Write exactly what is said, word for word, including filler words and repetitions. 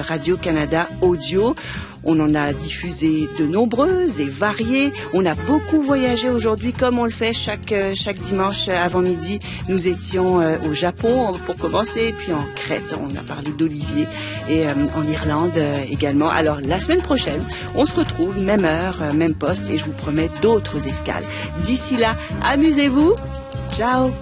Radio-Canada Audio. On en a diffusé de nombreuses et variées. On a beaucoup voyagé aujourd'hui, comme on le fait chaque chaque dimanche avant midi. Nous étions euh, au Japon pour commencer, puis en Crète. On a parlé d'Olivier et euh, en Irlande euh, également. Alors la semaine prochaine, on se retrouve même heure, euh, même poste, et je vous promets d'autres escales. D'ici là, amusez-vous. Ciao.